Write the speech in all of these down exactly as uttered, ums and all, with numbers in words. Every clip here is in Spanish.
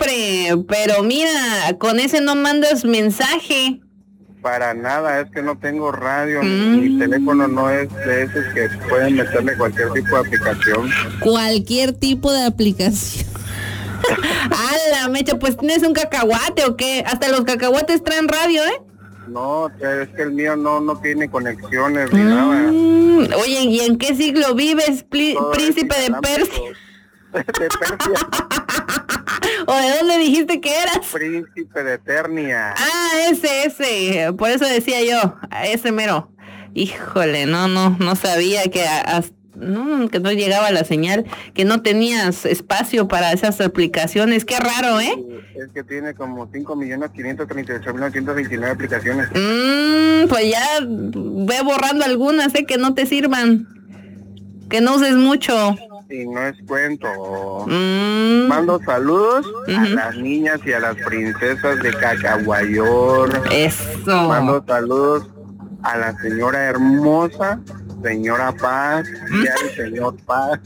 siempre, pero mira, con ese no mandas mensaje. Para nada, es que no tengo radio, mm. mi teléfono no es de esos que pueden meterle cualquier tipo de aplicación. Cualquier tipo de aplicación. ¡A la mecha! Pues tienes un cacahuate o qué, hasta los cacahuates traen radio, ¿eh? No, es que el mío no, no tiene conexiones ni mm. nada. Oye, ¿y en qué siglo vives, pli- príncipe de Persia? De Persia. ¿O de dónde dijiste que eras? Príncipe de Eternia. Ah, ese, ese, por eso decía yo, ese mero. Híjole, no, no, no sabía que hasta No, que no llegaba la señal, que no tenías espacio para esas aplicaciones. Qué raro, ¿eh? Es que tiene como cinco millones quinientos treinta y ocho mil novecientos veintinueve aplicaciones. Mmm, pues ya ve borrando algunas, ¿eh? Que no te sirvan. Que no uses mucho. Y no es cuento. Mm. Mando saludos uh-huh. a las niñas y a las princesas de Cacahuayor. Eso. Mando saludos a la señora hermosa, señora Paz, y al señor Paz.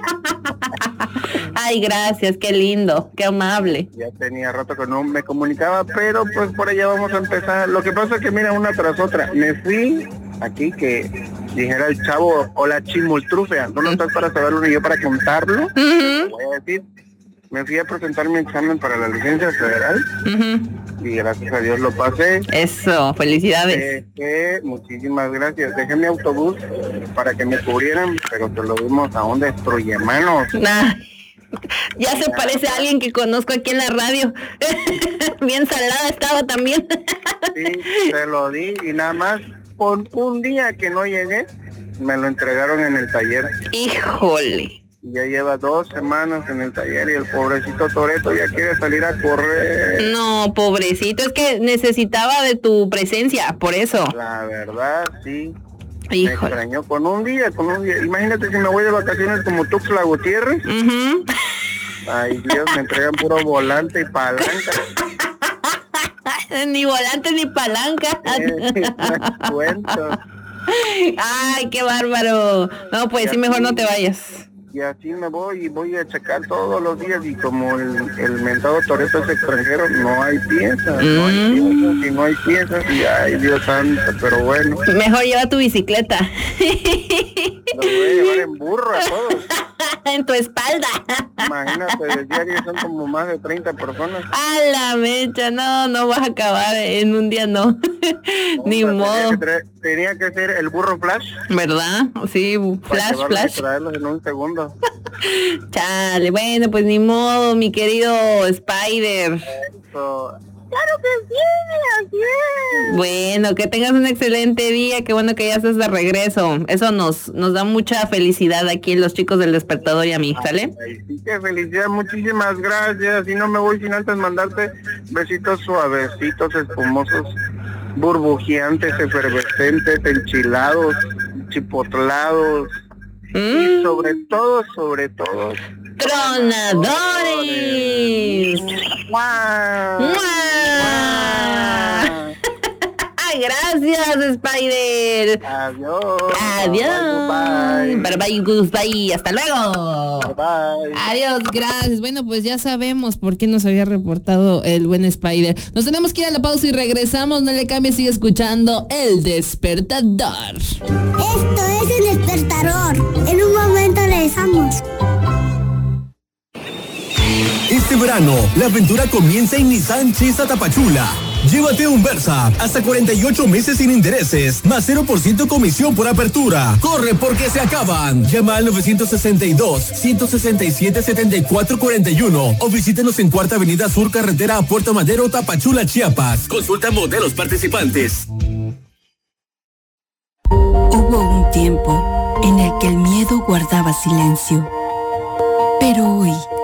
Ay, gracias, qué lindo, qué amable. Ya tenía rato que no me comunicaba, pero pues por allá vamos a empezar. Lo que pasa es que mira, una tras otra, me fui aquí que dijera el chavo, hola chimultrufea, ¿no lo estás para saberlo ni yo para contarlo? Uh-huh. Voy a decir, me fui a presentar mi examen para la licencia federal uh-huh. y gracias a Dios lo pasé. Eso, felicidades. Dejé, muchísimas gracias. Dejé mi autobús para que me cubrieran, pero te lo dimos a un destruyemanos. Nah. Ya se parece a alguien que conozco aquí en la radio. Bien salada estaba también. Sí, te lo di y nada más por un día que no llegué, me lo entregaron en el taller. Híjole. Ya lleva dos semanas en el taller y el pobrecito Toreto ya quiere salir a correr. No, pobrecito, es que necesitaba de tu presencia, por eso. La verdad, sí. Híjole. Me extrañó con un día, con un día. Imagínate si me voy de vacaciones como Tuxtla Gutiérrez. Uh-huh. Ay, Dios, me entregan puro volante y palanca. Ni volante ni palanca. Eh, cuento. Ay, qué bárbaro. No, pues sí, mejor no te vayas. Y así me voy y voy a checar todos los días y como el, el mentado Toreto es extranjero, no hay piezas, mm. no hay piezas y no hay piezas y ay, Dios santo, pero bueno. Mejor lleva tu bicicleta. Lo voy a llevar en burro a todos. En tu espalda. Imagínate, de diario son como más de treinta personas. A la mecha, no, no vas a acabar en un día, no. no Ni modo. Tenía que, traer, tenía que ser el burro Flash. ¿Verdad? Sí, Flash, Flash. Traerlos en un segundo. Chale, bueno, pues ni modo, mi querido Spider. Eso. Claro que sí, así es. Bueno, que tengas un excelente día, qué bueno que ya estás de regreso. Eso nos nos da mucha felicidad aquí en los chicos del Despertador y a mí, ¿sale? Ay, sí, qué felicidad, muchísimas gracias. Y no me voy sin antes mandarte besitos suavecitos, espumosos, burbujeantes, efervescentes, enchilados, chipotlados. Mm. Y sobre todo, sobre todo, ¡tronadores! ¡Guau! ¡Guau! ¡Ay, gracias, Spider! Adiós. Adiós. Bye, bye, goodbye. Hasta luego. Bye, bye. Adiós, gracias. Bueno, pues ya sabemos por qué nos había reportado el buen Spider. Nos tenemos que ir a la pausa y regresamos. No le cambies, sigue escuchando El Despertador. Esto es El Despertador. En un momento regresamos. Este verano, la aventura comienza en Nissan Chisa Tapachula. Llévate un Versa hasta cuarenta y ocho meses sin intereses, más cero por ciento comisión por apertura. Corre porque se acaban. Llama al nueve seis dos, uno seis siete, siete cuatro cuatro uno o visítenos en Cuarta Avenida Sur, carretera a Puerto Madero, Tapachula, Chiapas. Consulta modelos participantes. Hubo un tiempo en el que el miedo guardaba silencio. Pero hoy